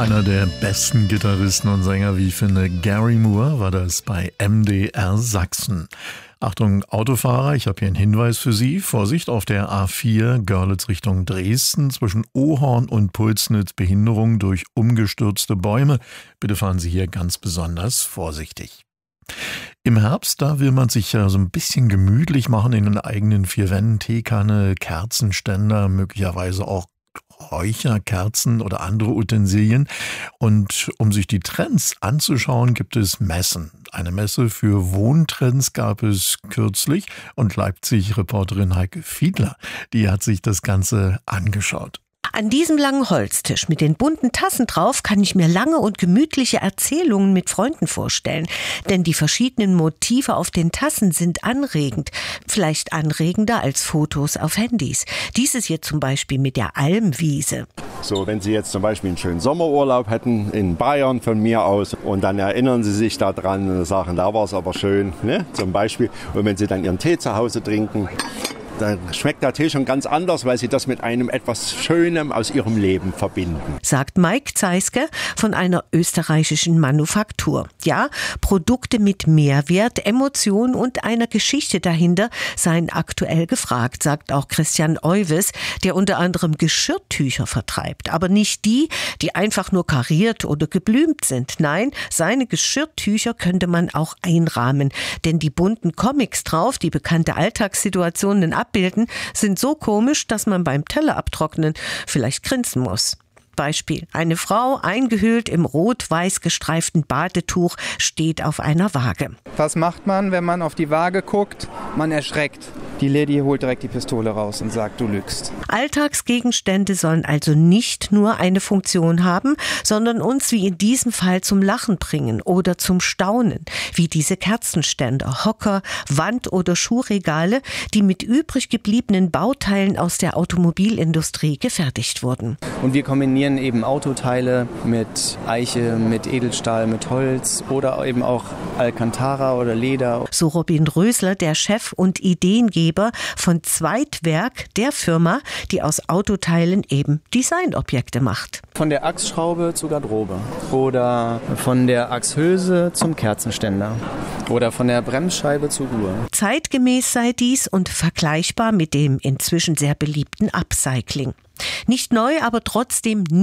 Einer der besten Gitarristen und Sänger, wie ich finde, Gary Moore, war das bei MDR Sachsen. Achtung, Autofahrer, ich habe hier einen Hinweis für Sie. Vorsicht, auf der A4 Görlitz Richtung Dresden zwischen Ohorn und Pulsnitz Behinderung durch umgestürzte Bäume. Bitte fahren Sie hier ganz besonders vorsichtig. Im Herbst, da will man sich ja so ein bisschen gemütlich machen in den eigenen vier Wänden. Teekanne, Kerzenständer, möglicherweise auch Räucher, Kerzen oder andere Utensilien. Und um sich die Trends anzuschauen, gibt es Messen. Eine Messe für Wohntrends gab es kürzlich und Leipzig-Reporterin Heike Fiedler, die hat sich das Ganze angeschaut. An diesem langen Holztisch mit den bunten Tassen drauf kann ich mir lange und gemütliche Erzählungen mit Freunden vorstellen. Denn die verschiedenen Motive auf den Tassen sind anregend. Vielleicht anregender als Fotos auf Handys. Dieses hier zum Beispiel mit der Almwiese. So, wenn Sie jetzt zum Beispiel einen schönen Sommerurlaub hätten in Bayern von mir aus und dann erinnern Sie sich daran und sagen, da war es aber schön, ne? Zum Beispiel. Und wenn Sie dann Ihren Tee zu Hause trinken, dann schmeckt der Tee schon ganz anders, weil Sie das mit einem etwas Schönem aus Ihrem Leben verbinden. Sagt Mike Zeiske von einer österreichischen Manufaktur. Ja, Produkte mit Mehrwert, Emotion und einer Geschichte dahinter seien aktuell gefragt, sagt auch Christian Euwes, der unter anderem Geschirrtücher vertreibt. Aber nicht die, die einfach nur kariert oder geblümt sind. Nein, seine Geschirrtücher könnte man auch einrahmen. Denn die bunten Comics drauf, die bekannte Alltagssituationen abbilden, sind so komisch, dass man beim Teller abtrocknen vielleicht grinsen muss. Beispiel: Eine Frau, eingehüllt im rot-weiß gestreiften Badetuch, steht auf einer Waage. Was macht man, wenn man auf die Waage guckt? Man erschreckt. Die Lady holt direkt die Pistole raus und sagt, du lügst. Alltagsgegenstände sollen also nicht nur eine Funktion haben, sondern uns wie in diesem Fall zum Lachen bringen oder zum Staunen, wie diese Kerzenständer, Hocker, Wand- oder Schuhregale, die mit übrig gebliebenen Bauteilen aus der Automobilindustrie gefertigt wurden. Und wir kombinieren eben Autoteile mit Eiche, mit Edelstahl, mit Holz oder eben auch Alcantara oder Leder. So Robin Rösler, der Chef und Ideengeber von Zweitwerk, der Firma, die aus Autoteilen eben Designobjekte macht. Von der Achsschraube zur Garderobe oder von der Achshülse zum Kerzenständer oder von der Bremsscheibe zur Uhr. Zeitgemäß sei dies und vergleichbar mit dem inzwischen sehr beliebten Upcycling. Nicht neu, aber trotzdem